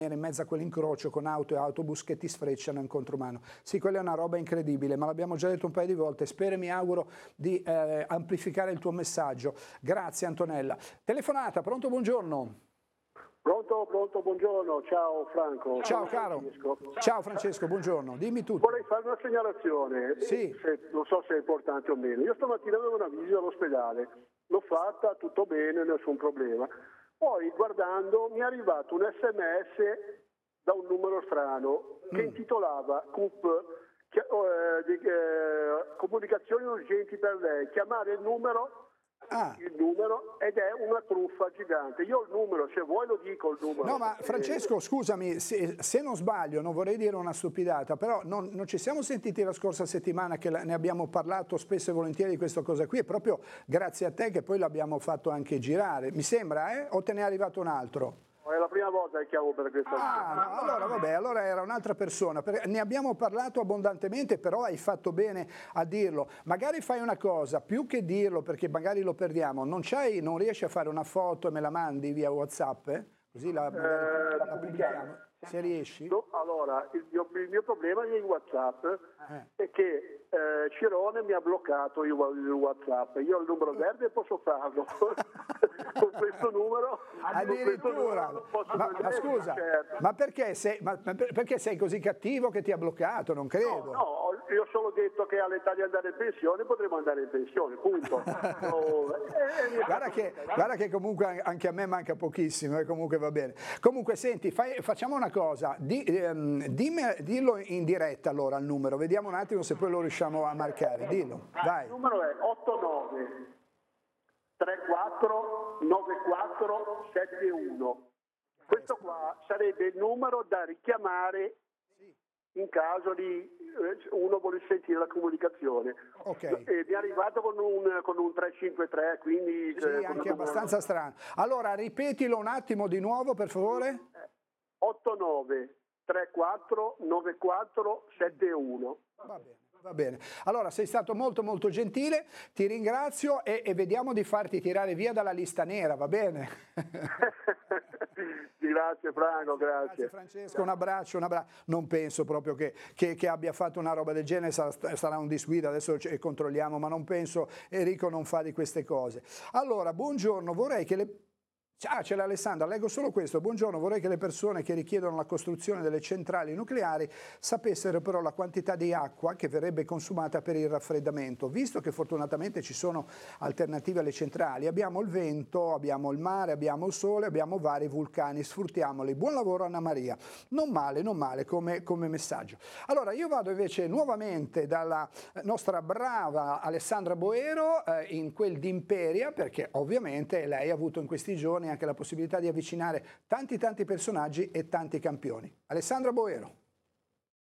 in mezzo a quell'incrocio con auto e autobus che ti sfrecciano in contromano. Sì, quella è una roba incredibile, ma l'abbiamo già detto un paio di volte. Spero e mi auguro di amplificare il tuo messaggio. Grazie Antonella. Telefonata, pronto, buongiorno. Pronto, buongiorno, ciao Franco. Ciao caro. Francesco. Ciao Francesco, buongiorno, dimmi tutto. Vorrei fare una segnalazione, sì. Non so se è importante o meno. Io stamattina avevo una visita all'ospedale, l'ho fatta, tutto bene, nessun problema. Poi guardando mi è arrivato un SMS da un numero strano che intitolava CUP, comunicazioni urgenti per lei, chiamare il numero ed è una truffa gigante. Io ho il numero, se vuoi lo dico il numero. No, ma Francesco, scusami, se non sbaglio, non vorrei dire una stupidata, però non ci siamo sentiti la scorsa settimana che ne abbiamo parlato spesso e volentieri di questa cosa qui, è proprio grazie a te che poi l'abbiamo fatto anche girare. Mi sembra, o te ne è arrivato un altro? È la prima volta che chiamo per questa cosa. No, allora vabbè, allora era un'altra persona. Ne abbiamo parlato abbondantemente, però hai fatto bene a dirlo. Magari fai una cosa, più che dirlo perché magari lo perdiamo, non riesci a fare una foto e me la mandi via WhatsApp? Così la pubblichiamo, se riesci? No, allora, il mio problema di WhatsApp è che Cirone mi ha bloccato il WhatsApp. Io ho il numero verde e posso farlo. Con questo numero addirittura. Ma scusa, ma perché sei così cattivo che ti ha bloccato? Non credo. No, io ho solo detto che all'età di andare in pensione potremo andare in pensione, punto. Guarda che comunque anche a me manca pochissimo e comunque va bene. Comunque senti, facciamo una cosa, dillo in diretta allora il numero, vediamo un attimo se poi lo riusciamo a marcare, dillo, vai. Il numero è 89 34 94 71. Questo qua sarebbe il numero da richiamare in caso di uno vuole sentire la comunicazione. Okay. Mi è arrivato con un 353, quindi sì, anche abbastanza strano. Allora ripetilo un attimo di nuovo per favore. 89 34 94 71. Va bene. Va bene, allora sei stato molto molto gentile, ti ringrazio e vediamo di farti tirare via dalla lista nera, va bene? Grazie Franco, grazie. Grazie Francesco, un abbraccio. Non penso proprio che abbia fatto una roba del genere, sarà un disguido, adesso controlliamo, ma non penso, Enrico non fa di queste cose. Allora, buongiorno, vorrei che le... Ah, c'è l'Alessandra, leggo solo questo. Buongiorno, vorrei che le persone che richiedono la costruzione delle centrali nucleari sapessero però la quantità di acqua che verrebbe consumata per il raffreddamento, visto che fortunatamente ci sono alternative alle centrali. Abbiamo il vento, abbiamo il mare, abbiamo il sole, abbiamo vari vulcani, sfruttiamoli. Buon lavoro Anna Maria. Non male come messaggio. Allora, io vado invece nuovamente dalla nostra brava Alessandra Boero in quel di Imperia, perché ovviamente lei ha avuto in questi giorni anche la possibilità di avvicinare tanti personaggi e tanti campioni. Alessandra Boero.